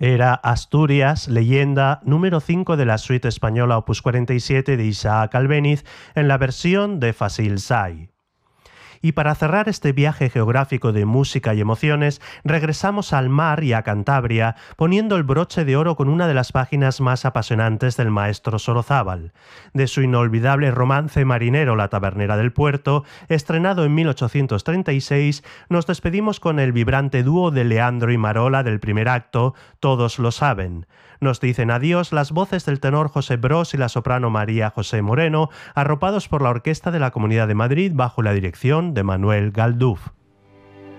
Era Asturias, leyenda número 5 de la suite española opus 47 de Isaac Albéniz en la versión de Fasil Say. Y para cerrar este viaje geográfico de música y emociones, regresamos al mar y a Cantabria, poniendo el broche de oro con una de las páginas más apasionantes del maestro Sorozábal. De su inolvidable romance marinero La tabernera del puerto, estrenado en 1836, nos despedimos con el vibrante dúo de Leandro y Marola del primer acto, Todos lo saben. Nos dicen adiós las voces del tenor José Bros y la soprano María José Moreno, arropados por la Orquesta de la Comunidad de Madrid bajo la dirección de Manuel Galduf.